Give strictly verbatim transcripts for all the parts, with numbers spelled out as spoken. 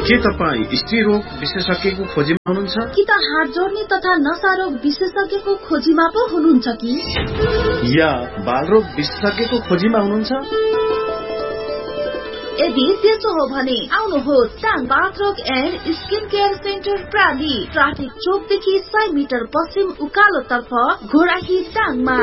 के तपाईँ स्त्री रोग विशेषज्ञको खोजीमा हुनुहुन्छ कि त हात जोड्ने तथा नसा रोग विशेषज्ञको खोजीमा पो हुनुहुन्छ कि या बालरोग विशेषज्ञको खोजीमा हुनुहुन्छ? यदि त्यसो हो भने आउनुहोस् टाङ बाथ रोग and skin care centre प्राली, traffic चोकदेखि सय मिटर पश्चिम उकालो तर्फ घोराही टाङमा।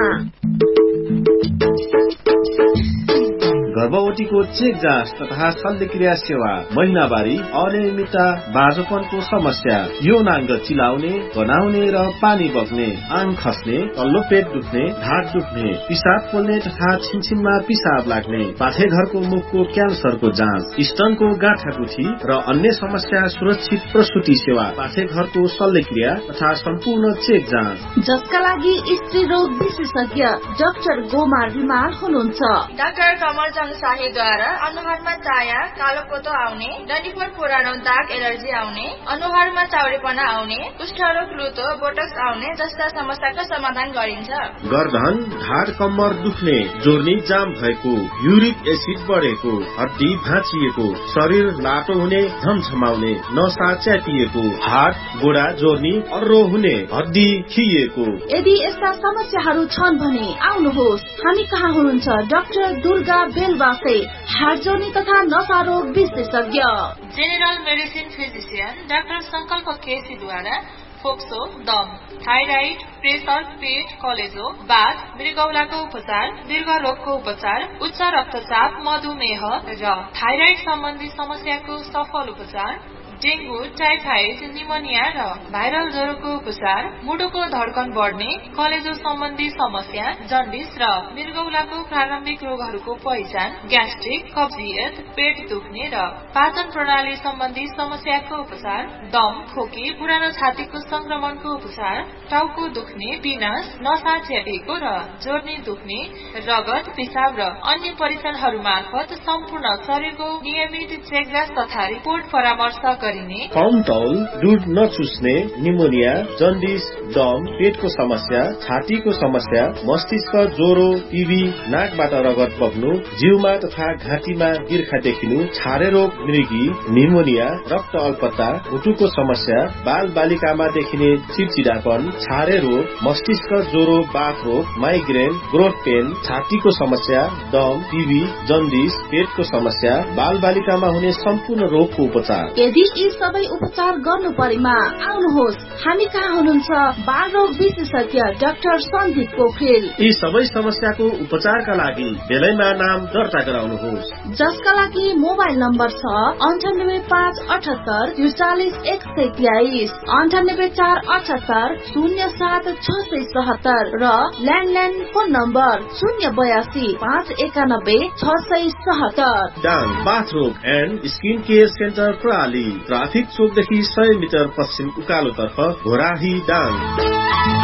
गर्भवतीको चेक जाँच तथा शल्यक्रिया सेवा, महिनावारी अनियमितता, बाँझोपनको समस्या, यौनाङ्ग चिलाउने, गनाउने र पानी बग्ने, आङ खस्ने, तल्लो पेट दुख्ने, ढाड दुख्ने, पिसाब पोल्ने तथा छिनछिनमा पिसाब लाग्ने, पाठेघरको मुखको क्यान्सरको जाँच, स्तनको गाँठागुठी र अन्य समस्या सुरक्षित प्रसुति सेवा, पाठेघरको शल्यक्रिया तथा सम्पूर्ण चेक जाँच, जसका लागि स्त्री रोग विशेषज्ञ डाक्टर गोमार बिमार हुनुहुन्छ। डाक्टर कमल शाहीद्वारा अनुहारमा चाया, कालो पोतो आउने, डन्डीफोर पुरानो दाग एलर्जी आउने, अनुहारमा चाउरेपना आउने, कुष्ठरोग, लुतो, बोटक्स आउने जस्ता समस्याको समाधान गरिन्छ। गर्दन, ढाड, कम्मर दुख्ने, जोर्नी जाम भएको, युरिक एसिड बढेको, हड्डी भाँचिएको, शरीर लाटो हुने, झमझमाउने, नसा च्यातिएको, हात गोडा जोर्नी अर्रो हुने, हड्डी खिएको। यदि यस्ता समस्याहरू छन् भने आउनुहोस्, हामी कहाँ हुनुहुन्छ डाक्टर दुर्गा बेलवासे, हात जोड्ने तथा नसा रोग विशेषज्ञ। जेनरल मेडिसिन फिजिशियन डाक्टर संकल्प केसीद्वारा फोक्सो, दम, थाइराइड, प्रेसर, पेट, कलेजो, बाथ, मृगौलाको उपचार, दीर्घ रोगको उपचार, उच्च रक्तचाप, मधुमेह र थाइराइड सम्बन्धी समस्याको सफल उपचार, डेंगू, टाइफाइड, निमोनिया र भाइरल ज्वरोको उपचार, मुटुको धड्कन बढ्ने, कलेजो सम्बन्धी समस्या, जन्डिस र मृगौलाको प्रारम्भिक रोगहरूको पहिचान, ग्यास्ट्रिक, कब्जियत, पेट दुख्ने र पाचन प्रणाली सम्बन्धी समस्याको उपचार, दम, खोकी, पुरानो छातीको संक्रमणको उपचार, टाउको दुख्ने, विनाश, नसा च्यातिएको र जोर्नी दुख्ने, रगत, पिसाब र अन्य परीक्षणहरू मार्फत सम्पूर्ण शरीरको नियमित चेकजाँच तथा रिपोर्ट परामर्श कम तौल, दूध नचुस्ने, निमोनिया, जन्डिस, दम, पेटको समस्या, छातीको समस्या, मस्तिष्क ज्वरो, टिभी, नाकबाट रगत बग्नु, जिउमा तथा घाँटीमा गिर्खा देखिनु, छारे रोग, मृगी, निमोनिया, रक्त अल्पत्ता, मुटुको समस्या, बाल बालिकामा देखिने चिडचिडापन, छारे रोग, मस्तिष्क ज्वरो, बाथ रोग, माइग्रेन, ग्रोथ पेन, छातीको समस्या, दम, टिभी, जन्डिस, पेटको समस्या, बाल बालिकामा हुने सम्पूर्ण रोगको उपचार। यदि यी सबै उपचार गर्नु परेमा आउनुहोस्, हामी कहाँ हुनुहुन्छ बाल रोग विशेषज्ञ डाक्टर सन्दीप पोखरेल। यी सबै समस्याको उपचारका लागि बेलैमा नाम दर्ता गराउनुहोस्, जसका लागि मोबाइल नम्बर छ अन्ठानब्बे पाँच अठहत्तर त्रिचालिस एक सय तेइस, अन्ठानब्बे चार अठहत्तर शून्य सात छ सय सतहत्तर र ल्यान्डलाइन फोन नम्बर शून्य बयासी पाँच एकानब्बे छ सय सतहत्तर। डाङ बाथ रोग and skin care centre प्राली, traffic चोकदेखि सय मिटर पश्चिम उकालो तर्फ घोराही डाङ।